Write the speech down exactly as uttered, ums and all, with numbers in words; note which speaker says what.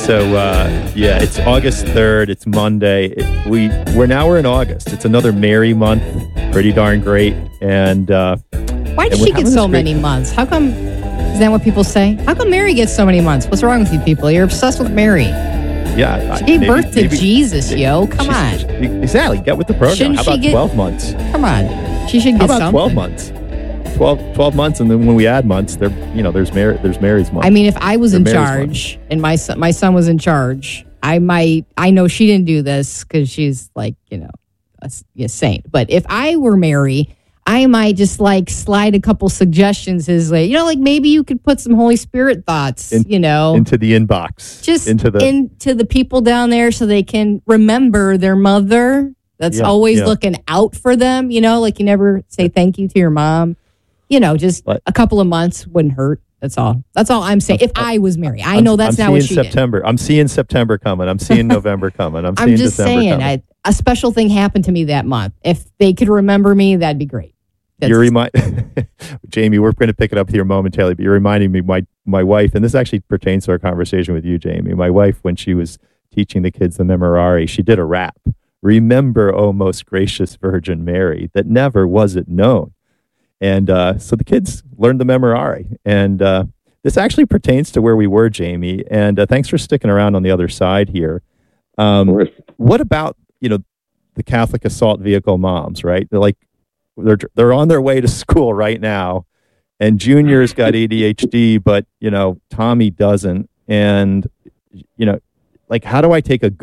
Speaker 1: So uh, yeah, it's August third. It's Monday. It, we we're now we're in August. It's another merry month. Pretty darn great. And uh,
Speaker 2: why does
Speaker 1: and
Speaker 2: she get so many months? How come? Is that what people say? How come Mary gets so many months? What's wrong with you people? You're obsessed with Mary.
Speaker 1: Yeah,
Speaker 2: she gave maybe, birth to maybe, Jesus, yo. Come on.
Speaker 1: Exactly. Get with the program.
Speaker 2: Shouldn't
Speaker 1: How about
Speaker 2: she get,
Speaker 1: twelve months?
Speaker 2: Come on. She should get
Speaker 1: How about
Speaker 2: something.
Speaker 1: twelve months? twelve, twelve months, and then when we add months, there, you know, there's Mary, there's Mary's month.
Speaker 2: I mean, if I was
Speaker 1: They're
Speaker 2: in
Speaker 1: Mary's
Speaker 2: charge
Speaker 1: month.
Speaker 2: and my son, my son was in charge, I might. I know she didn't do this because she's like, you know, a, a saint. But if I were Mary, I might just like slide a couple suggestions as like, you know, like maybe you could put some Holy Spirit thoughts,
Speaker 1: in,
Speaker 2: you know,
Speaker 1: into the inbox,
Speaker 2: just
Speaker 1: into the
Speaker 2: into the people down there so they can remember their mother. That's
Speaker 1: yeah,
Speaker 2: always
Speaker 1: yeah.
Speaker 2: looking out for them. You know, like you never say thank you to your mom. You know, just
Speaker 1: but,
Speaker 2: a couple of months wouldn't hurt. That's all. That's all I'm saying. If I was Mary, I know that's
Speaker 1: I'm
Speaker 2: not what she
Speaker 1: September.
Speaker 2: did.
Speaker 1: I'm seeing September coming. I'm seeing November coming. I'm,
Speaker 2: I'm
Speaker 1: seeing
Speaker 2: just
Speaker 1: December
Speaker 2: saying,
Speaker 1: coming.
Speaker 2: I, a special thing happened to me that month. If they could remember me, that'd be great. That's,
Speaker 1: You're remind Jamie. We're going to pick it up here momentarily, but you're reminding me my my wife, and this actually pertains to our conversation with you, Jamie. My wife, when she was teaching the kids the Memorare, she did a rap. Remember, O most gracious Virgin Mary, that never was it known. And uh, so the kids learned the Memorare. And uh, this actually pertains to where we were, Jamie. And uh, thanks for sticking around on the other side here. Um, what about, you know, the Catholic assault vehicle moms, right? They're like, they're, they're on their way to school right now. And Junior's got A D H D, but, you know, Tommy doesn't. And, you know, like, how do I take a good